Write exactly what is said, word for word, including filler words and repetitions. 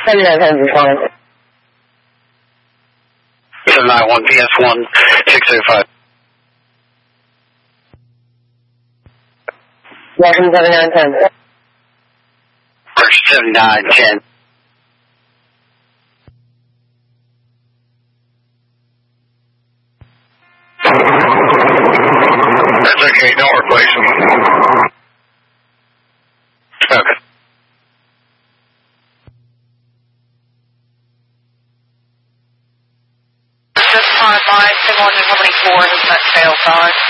seventy-nine ten is calling. seven nine one P S one six oh five. Welcome seventy-nine ten. First seventy-nine ten. That's okay, don't replace them. Okay. This time line, two one, how many four has that fail time?